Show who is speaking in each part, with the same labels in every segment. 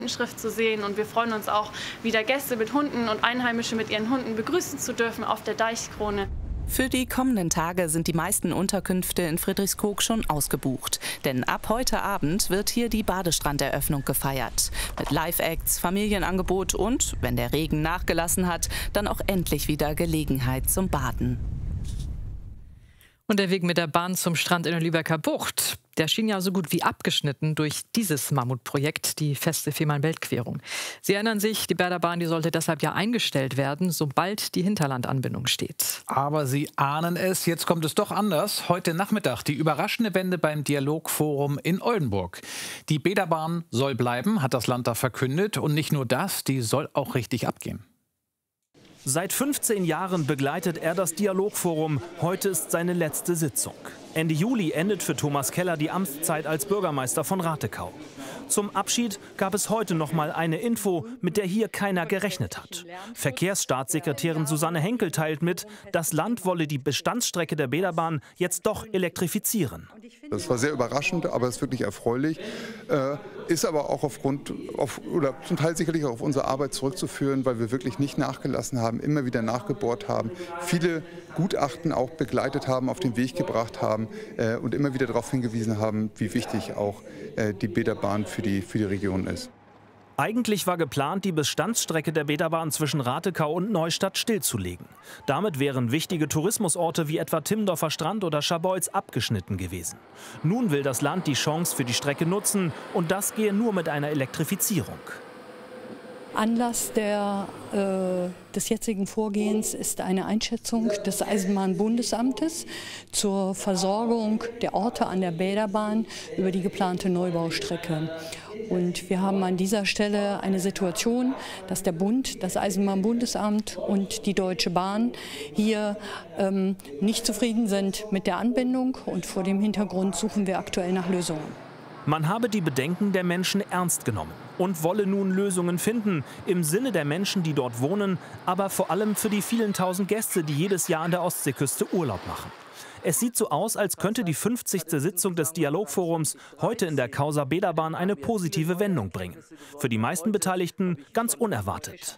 Speaker 1: Schrift zu sehen. Und wir freuen uns auch, wieder Gäste mit Hunden und Einheimische mit ihren Hunden begrüßen zu dürfen auf der Deichkrone.
Speaker 2: Für die kommenden Tage sind die meisten Unterkünfte in Friedrichskoog schon ausgebucht. Denn ab heute Abend wird hier die Badestranderöffnung gefeiert. Mit Live-Acts, Familienangebot und, wenn der Regen nachgelassen hat, dann auch endlich wieder Gelegenheit zum Baden.
Speaker 3: Und der Weg mit der Bahn zum Strand in der Lübecker Bucht, der schien ja so gut wie abgeschnitten durch dieses Mammutprojekt, die feste Fehmarn-Belt-Querung. Sie erinnern sich, die Bäderbahn, die sollte deshalb ja eingestellt werden, sobald die Hinterlandanbindung steht.
Speaker 4: Aber Sie ahnen es, jetzt kommt es doch anders. Heute Nachmittag die überraschende Wende beim Dialogforum in Oldenburg. Die Bäderbahn soll bleiben, hat das Land da verkündet. Und nicht nur das, die soll auch richtig abgehen.
Speaker 5: Seit 15 Jahren begleitet er das Dialogforum. Heute ist seine letzte Sitzung. Ende Juli endet für Thomas Keller die Amtszeit als Bürgermeister von Ratekau. Zum Abschied gab es heute noch mal eine Info, mit der hier keiner gerechnet hat. Verkehrsstaatssekretärin Susanne Henkel teilt mit, das Land wolle die Bestandsstrecke der Bäderbahn jetzt doch elektrifizieren.
Speaker 6: Das war sehr überraschend, aber es ist wirklich erfreulich. Ist aber auch oder zum Teil sicherlich auch auf unsere Arbeit zurückzuführen, weil wir wirklich nicht nachgelassen haben, immer wieder nachgebohrt haben, viele Gutachten auch begleitet haben, auf den Weg gebracht haben und immer wieder darauf hingewiesen haben, wie wichtig auch die Bäderbahn für die Region ist.
Speaker 5: Eigentlich war geplant, die Bestandsstrecke der Bäderbahn zwischen Ratekau und Neustadt stillzulegen. Damit wären wichtige Tourismusorte wie etwa Timmendorfer Strand oder Scharbeutz abgeschnitten gewesen. Nun will das Land die Chance für die Strecke nutzen und das gehe nur mit einer Elektrifizierung.
Speaker 7: Anlass des jetzigen Vorgehens ist eine Einschätzung des Eisenbahnbundesamtes zur Versorgung der Orte an der Bäderbahn über die geplante Neubaustrecke. Und wir haben an dieser Stelle eine Situation, dass der Bund, das Eisenbahnbundesamt und die Deutsche Bahn hier nicht zufrieden sind mit der Anbindung. Und vor dem Hintergrund suchen wir aktuell nach Lösungen.
Speaker 5: Man habe die Bedenken der Menschen ernst genommen und wolle nun Lösungen finden, im Sinne der Menschen, die dort wohnen, aber vor allem für die vielen tausend Gäste, die jedes Jahr an der Ostseeküste Urlaub machen. Es sieht so aus, als könnte die 50. Sitzung des Dialogforums heute in der Causa Bäderbahn eine positive Wendung bringen. Für die meisten Beteiligten ganz unerwartet.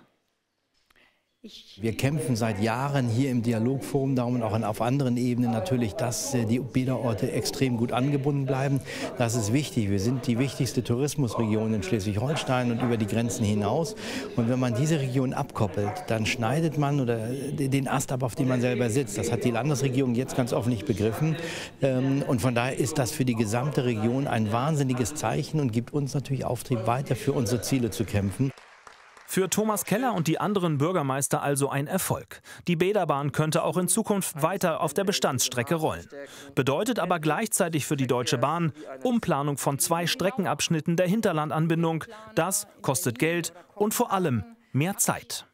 Speaker 8: Wir kämpfen seit Jahren hier im Dialogforum darum und auch auf anderen Ebenen natürlich, dass die Bäderorte extrem gut angebunden bleiben. Das ist wichtig. Wir sind die wichtigste Tourismusregion in Schleswig-Holstein und über die Grenzen hinaus. Und wenn man diese Region abkoppelt, dann schneidet man den Ast ab, auf dem man selber sitzt. Das hat die Landesregierung jetzt ganz offen nicht begriffen. Und von daher ist das für die gesamte Region ein wahnsinniges Zeichen und gibt uns natürlich Auftrieb, weiter für unsere Ziele zu kämpfen.
Speaker 5: Für Thomas Keller und die anderen Bürgermeister also ein Erfolg. Die Bäderbahn könnte auch in Zukunft weiter auf der Bestandsstrecke rollen. Bedeutet aber gleichzeitig für die Deutsche Bahn Umplanung von 2 Streckenabschnitten der Hinterlandanbindung. Das kostet Geld und vor allem mehr Zeit.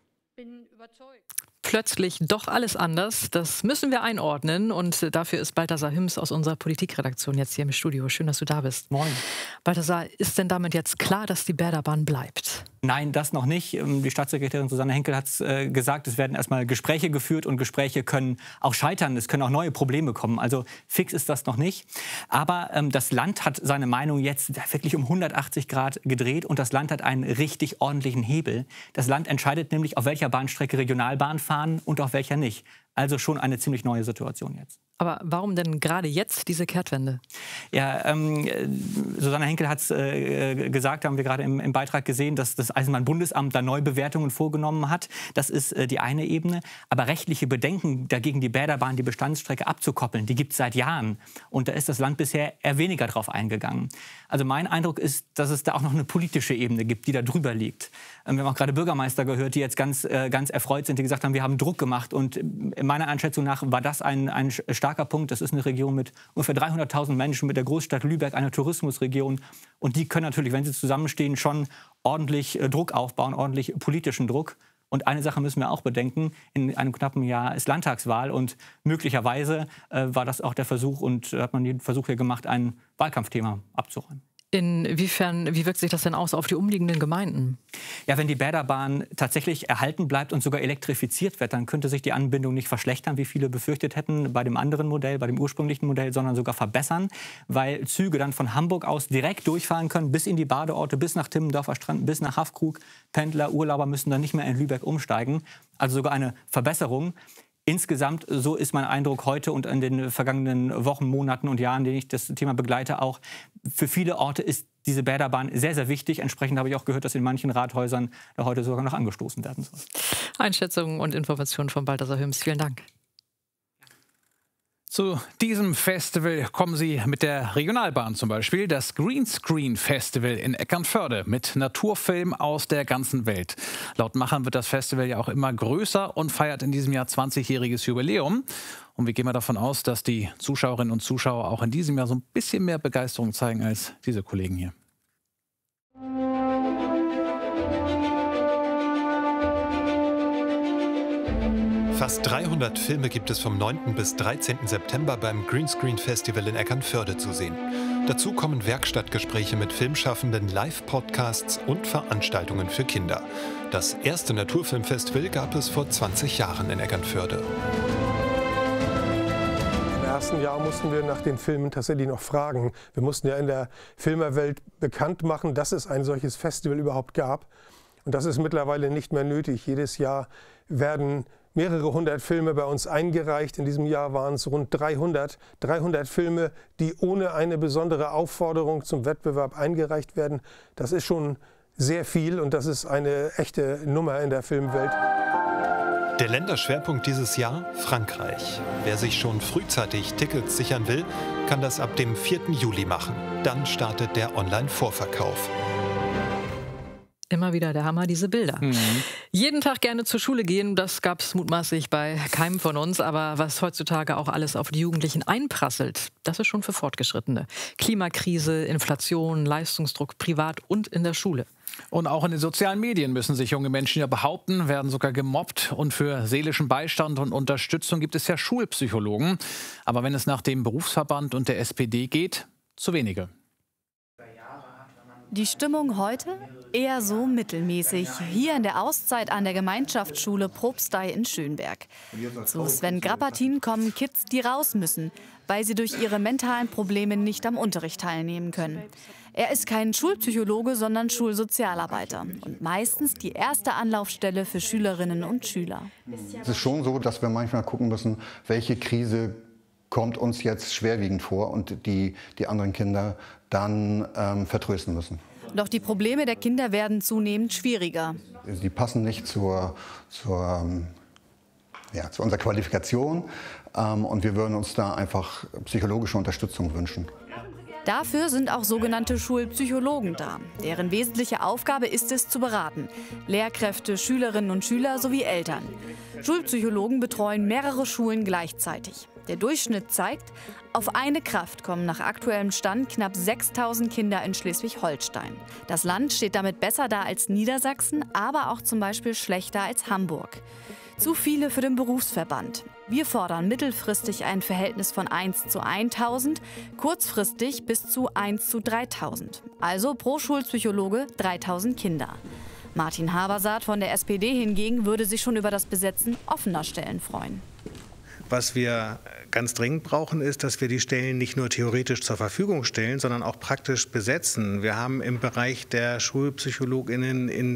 Speaker 3: Plötzlich doch alles anders. Das müssen wir einordnen. Und dafür ist Balthasar Hüms aus unserer Politikredaktion jetzt hier im Studio. Schön, dass du da bist.
Speaker 9: Moin.
Speaker 3: Balthasar, ist denn damit jetzt klar, dass die Bäderbahn bleibt?
Speaker 9: Nein, das noch nicht. Die Staatssekretärin Susanne Henkel hat es gesagt, es werden erstmal Gespräche geführt und Gespräche können auch scheitern. Es können auch neue Probleme kommen. Also fix ist das noch nicht. Aber das Land hat seine Meinung jetzt wirklich um 180 Grad gedreht und das Land hat einen richtig ordentlichen Hebel. Das Land entscheidet nämlich, auf welcher Bahnstrecke Regionalbahn fahren und auf welcher nicht. Also schon eine ziemlich neue Situation jetzt.
Speaker 3: Aber warum denn gerade jetzt diese Kehrtwende?
Speaker 9: Ja, Susanne Henkel hat es gesagt, haben wir gerade im Beitrag gesehen, dass das Eisenbahnbundesamt da Neubewertungen vorgenommen hat. Das ist die eine Ebene. Aber rechtliche Bedenken dagegen, die Bäderbahn, die Bestandsstrecke abzukoppeln, die gibt es seit Jahren. Und da ist das Land bisher eher weniger drauf eingegangen. Also mein Eindruck ist, dass es da auch noch eine politische Ebene gibt, die da drüber liegt. Wir haben auch gerade Bürgermeister gehört, die jetzt ganz erfreut sind, die gesagt haben, wir haben Druck gemacht. Und meiner Einschätzung nach war das ein starker Punkt. Das ist eine Region mit ungefähr 300.000 Menschen, mit der Großstadt Lübeck, eine Tourismusregion. Und die können natürlich, wenn sie zusammenstehen, schon ordentlich Druck aufbauen, ordentlich politischen Druck. Und eine Sache müssen wir auch bedenken, in einem knappen Jahr ist Landtagswahl und möglicherweise war das auch der Versuch und hat man den Versuch hier gemacht, ein Wahlkampfthema abzuräumen.
Speaker 3: Inwiefern, wie wirkt sich das denn aus auf die umliegenden Gemeinden?
Speaker 9: Ja, wenn die Bäderbahn tatsächlich erhalten bleibt und sogar elektrifiziert wird, dann könnte sich die Anbindung nicht verschlechtern, wie viele befürchtet hätten bei dem anderen Modell, bei dem ursprünglichen Modell, sondern sogar verbessern, weil Züge dann von Hamburg aus direkt durchfahren können bis in die Badeorte, bis nach Timmendorfer Strand, bis nach Haffkrug. Pendler, Urlauber müssen dann nicht mehr in Lübeck umsteigen. Also sogar eine Verbesserung. Insgesamt, so ist mein Eindruck heute und in den vergangenen Wochen, Monaten und Jahren, denen ich das Thema begleite, auch für viele Orte ist diese Bäderbahn sehr, sehr wichtig. Entsprechend habe ich auch gehört, dass in manchen Rathäusern da heute sogar noch angestoßen werden soll.
Speaker 3: Einschätzungen und Informationen von Balthasar Hüms. Vielen Dank.
Speaker 4: Zu diesem Festival kommen Sie mit der Regionalbahn zum Beispiel, das Greenscreen Festival in Eckernförde mit Naturfilmen aus der ganzen Welt. Laut Machern wird das Festival ja auch immer größer und feiert in diesem Jahr 20-jähriges Jubiläum. Und wir gehen mal davon aus, dass die Zuschauerinnen und Zuschauer auch in diesem Jahr so ein bisschen mehr Begeisterung zeigen als diese Kollegen hier.
Speaker 10: Fast 300 Filme gibt es vom 9. bis 13. September beim Greenscreen Festival in Eckernförde zu sehen. Dazu kommen Werkstattgespräche mit Filmschaffenden, Live-Podcasts und Veranstaltungen für Kinder. Das erste Naturfilmfestival gab es vor 20 Jahren in Eckernförde.
Speaker 11: Im ersten Jahr mussten wir nach den Filmen tatsächlich noch fragen. Wir mussten ja in der Filmerwelt bekannt machen, dass es ein solches Festival überhaupt gab. Und das ist mittlerweile nicht mehr nötig. Jedes Jahr werden mehrere hundert Filme bei uns eingereicht. In diesem Jahr waren es rund 300 Filme, die ohne eine besondere Aufforderung zum Wettbewerb eingereicht werden. Das ist schon sehr viel und das ist eine echte Nummer in der Filmwelt.
Speaker 10: Der Länderschwerpunkt dieses Jahr Frankreich. Wer sich schon frühzeitig Tickets sichern will, kann das ab dem 4. Juli machen. Dann startet der Online-Vorverkauf.
Speaker 3: Immer wieder der Hammer, diese Bilder. Jeden Tag gerne zur Schule gehen, das gab es mutmaßlich bei keinem von uns. Aber was heutzutage auch alles auf die Jugendlichen einprasselt, das ist schon für Fortgeschrittene. Klimakrise, Inflation, Leistungsdruck, privat und in der Schule.
Speaker 4: Und auch in den sozialen Medien müssen sich junge Menschen ja behaupten, werden sogar gemobbt. Und für seelischen Beistand und Unterstützung gibt es ja Schulpsychologen. Aber wenn es nach dem Berufsverband und der SPD geht, zu wenige.
Speaker 12: Die Stimmung heute? Eher so mittelmäßig. Hier in der Auszeit an der Gemeinschaftsschule Propstei in Schönberg. Zu Sven Grappatin kommen Kids, die raus müssen, weil sie durch ihre mentalen Probleme nicht am Unterricht teilnehmen können. Er ist kein Schulpsychologe, sondern Schulsozialarbeiter und meistens die erste Anlaufstelle für Schülerinnen und Schüler.
Speaker 13: Es ist schon so, dass wir manchmal gucken müssen, welche Krise kommt uns jetzt schwerwiegend vor und die anderen Kinder dann vertrösten müssen.
Speaker 12: Doch die Probleme der Kinder werden zunehmend schwieriger.
Speaker 13: Die passen nicht zu unserer Qualifikation und wir würden uns da einfach psychologische Unterstützung wünschen.
Speaker 12: Dafür sind auch sogenannte Schulpsychologen da. Deren wesentliche Aufgabe ist es, zu beraten. Lehrkräfte, Schülerinnen und Schüler sowie Eltern. Schulpsychologen betreuen mehrere Schulen gleichzeitig. Der Durchschnitt zeigt, auf eine Kraft kommen nach aktuellem Stand knapp 6.000 Kinder in Schleswig-Holstein. Das Land steht damit besser da als Niedersachsen, aber auch zum Beispiel schlechter als Hamburg. Zu viele für den Berufsverband. Wir fordern mittelfristig ein Verhältnis von 1 zu 1.000, kurzfristig bis zu 1 zu 3.000. Also pro Schulpsychologe 3.000 Kinder. Martin Habersaat von der SPD hingegen würde sich schon über das Besetzen offener Stellen freuen.
Speaker 14: Was wir ganz dringend brauchen, ist, dass wir die Stellen nicht nur theoretisch zur Verfügung stellen, sondern auch praktisch besetzen. Wir haben im Bereich der SchulpsychologInnen in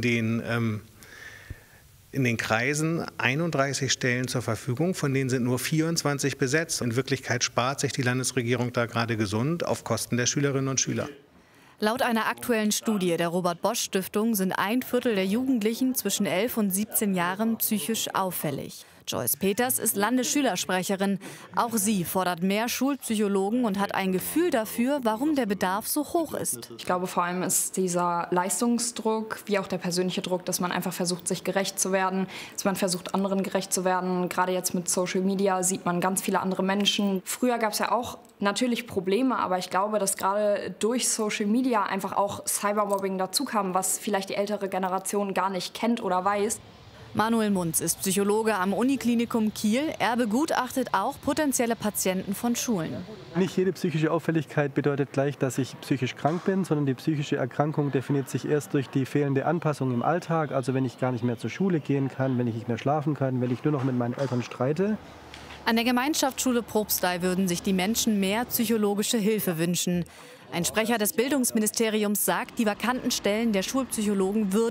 Speaker 14: den Kreisen 31 Stellen zur Verfügung, von denen sind nur 24 besetzt. In Wirklichkeit spart sich die Landesregierung da gerade gesund auf Kosten der Schülerinnen und Schüler.
Speaker 12: Laut einer aktuellen Studie der Robert-Bosch-Stiftung sind 1/4 der Jugendlichen zwischen 11 und 17 Jahren psychisch auffällig. Joyce Peters ist Landesschülersprecherin. Auch sie fordert mehr Schulpsychologen und hat ein Gefühl dafür, warum der Bedarf so hoch ist.
Speaker 15: Ich glaube, vor allem ist dieser Leistungsdruck, wie auch der persönliche Druck, dass man einfach versucht, sich gerecht zu werden, dass man versucht, anderen gerecht zu werden. Gerade jetzt mit Social Media sieht man ganz viele andere Menschen. Früher gab es ja auch natürlich Probleme, aber ich glaube, dass gerade durch Social Media einfach auch Cybermobbing dazu kam, was vielleicht die ältere Generation gar nicht kennt oder weiß.
Speaker 12: Manuel Munz ist Psychologe am Uniklinikum Kiel. Er begutachtet auch potenzielle Patienten von Schulen.
Speaker 16: Nicht jede psychische Auffälligkeit bedeutet gleich, dass ich psychisch krank bin, sondern die psychische Erkrankung definiert sich erst durch die fehlende Anpassung im Alltag. Also wenn ich gar nicht mehr zur Schule gehen kann, wenn ich nicht mehr schlafen kann, wenn ich nur noch mit meinen Eltern streite.
Speaker 12: An der Gemeinschaftsschule Probstei würden sich die Menschen mehr psychologische Hilfe wünschen. Ein Sprecher des Bildungsministeriums sagt, die vakanten Stellen der Schulpsychologen würden